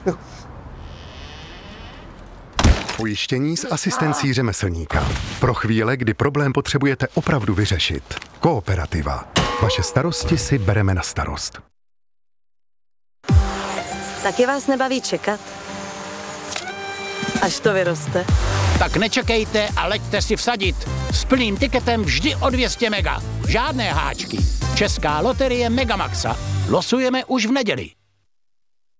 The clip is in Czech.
Pojištění s asistencí řemeslníka. Pro chvíle, kdy problém potřebujete opravdu vyřešit. Kooperativa. Vaše starosti si bereme na starost. Taky vás nebaví čekat? Až to vyroste. Tak nečekejte a leďte si vsadit. S plným tiketem vždy o 200 mega. Žádné háčky. Česká loterie Megamaxa. Losujeme už v neděli.